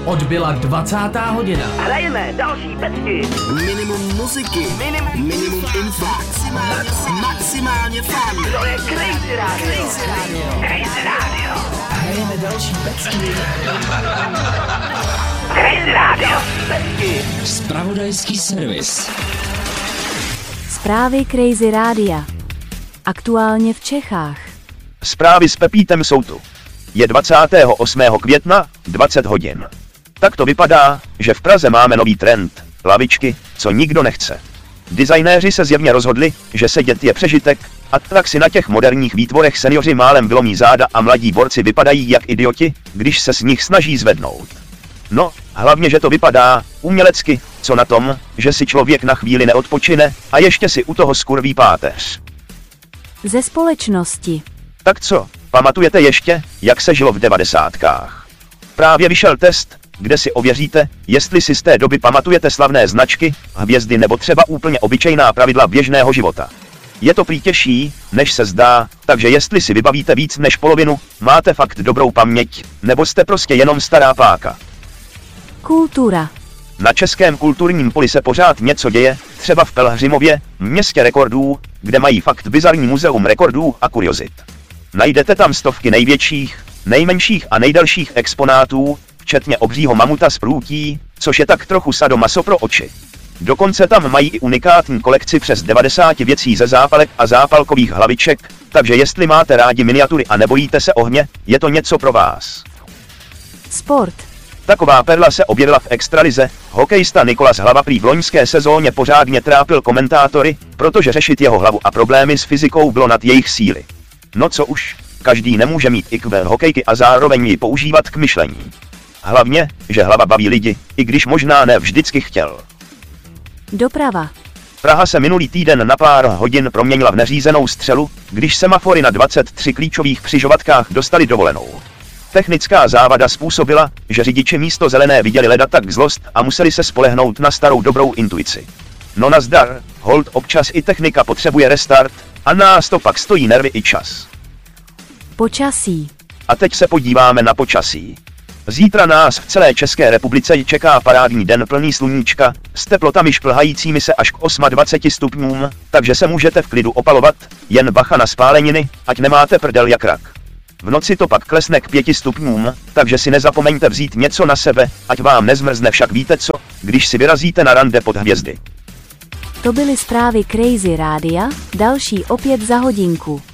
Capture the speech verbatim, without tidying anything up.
Odbyla dvacátá hodina. Hrajeme další pecky. Minimum muziky. Minimum, minimum info. Maximálně, maximálně fun. To je Crazy Radio. Crazy Radio. Crazy Radio. Hrajeme další pecky. Crazy Radio. Pecky. Zpravodajský servis. Zprávy Crazy Rádia. Aktuálně v Čechách. Zprávy s Pepítem jsou tu. Je dvacátého osmého května, dvacet hodin. Tak to vypadá, že v Praze máme nový trend. Lavičky, co nikdo nechce. Designéři se zjevně rozhodli, že sedět je přežitek, a tak si na těch moderních výtvorech seniori málem vylomí záda a mladí borci vypadají jak idioti, když se z nich snaží zvednout. No, hlavně, že to vypadá umělecky, co na tom, že si člověk na chvíli neodpočine a ještě si u toho skurví páteř. Ze společnosti. Tak co, pamatujete ještě, jak se žilo v devadesátkách? Právě vyšel test, kde si ověříte, jestli si z té doby pamatujete slavné značky, hvězdy nebo třeba úplně obyčejná pravidla běžného života. Je to prý těžší, než se zdá, takže jestli si vybavíte víc než polovinu, máte fakt dobrou paměť, nebo jste prostě jenom stará páka. Kultura. Na českém kulturním poli se pořád něco děje, třeba v Pelhřimově, městě rekordů, kde mají fakt bizarní muzeum rekordů a kuriozit. Najdete tam stovky největších, nejmenších a nejdelších exponátů, včetně obřího mamuta z průtí, což je tak trochu sadomaso pro oči. Dokonce tam mají i unikátní kolekci přes devadesát věcí ze zápalek a zápalkových hlaviček, takže jestli máte rádi miniatury a nebojíte se ohně, je to něco pro vás. Sport. Taková perla se objevila v extralize, hokejista Nikolas Hlava prý v loňské sezóně pořádně trápil komentátory, protože řešit jeho hlavu a problémy s fyzikou bylo nad jejich síly. No co už, každý nemůže mít í kvé hokejky a zároveň ji používat k myšlení. Hlavně, že Hlava baví lidi, i když možná ne vždycky chtěl. Doprava. Praha se minulý týden na pár hodin proměnila v neřízenou střelu, když semafory na dvacet tři klíčových křižovatkách dostali dovolenou. Technická závada způsobila, že řidiči místo zelené viděli ledatak zlost a museli se spolehnout na starou dobrou intuici. No nazdar, hold občas i technika potřebuje restart, a nás to pak stojí nervy i čas. Počasí. A teď se podíváme na počasí. Zítra nás v celé České republice čeká parádní den plný sluníčka, s teplotami šplhajícími se až k dvaceti osmi stupňům, takže se můžete v klidu opalovat, jen bacha na spáleniny, ať nemáte prdel jak rak. V noci to pak klesne k pěti stupňům, takže si nezapomeňte vzít něco na sebe, ať vám nezmrzne, však víte co, když si vyrazíte na rande pod hvězdy. To byly zprávy Crazy Rádia, další opět za hodinku.